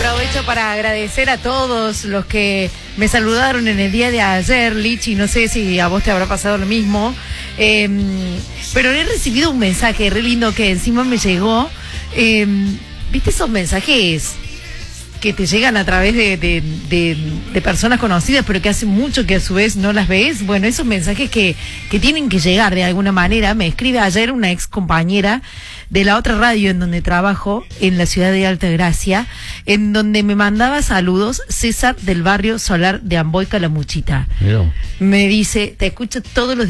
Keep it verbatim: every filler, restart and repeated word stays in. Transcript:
Aprovecho para agradecer a todos los que me saludaron en el día de ayer, Lichi, no sé si a vos te habrá pasado lo mismo, eh, pero he recibido un mensaje re lindo que encima me llegó. Eh, ¿Viste esos mensajes que te llegan a través de, de, de, de personas conocidas, pero que hace mucho que a su vez no las ves? Bueno, esos mensajes que, que tienen que llegar de alguna manera. Me escribe ayer una ex compañera de la otra radio en donde trabajo, en la ciudad de Altagracia, en donde me mandaba saludos César del barrio Solar de Amboy Calamuchita. Mirá. Me dice, te escucho todos los días.